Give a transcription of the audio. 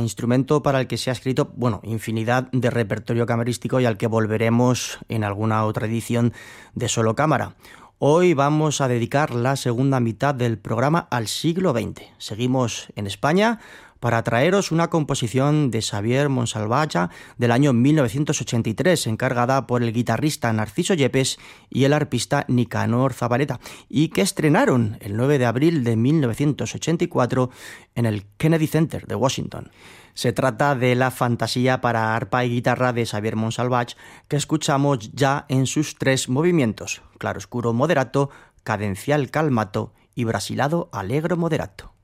instrumento para el que se ha escrito, infinidad de repertorio camerístico y al que volveremos en alguna otra edición de Solo Cámara. Hoy vamos a dedicar la segunda mitad del programa al siglo XX. Seguimos en España para traeros una composición de Xavier Montsalvatge del año 1983, encargada por el guitarrista Narciso Yepes y el arpista Nicanor Zabaleta, y que estrenaron el 9 de abril de 1984 en el Kennedy Center de Washington. Se trata de la fantasía para arpa y guitarra de Xavier Montsalvatge, que escuchamos ya en sus 3 movimientos: claroscuro moderato, cadencial calmato y brasilado allegro moderato.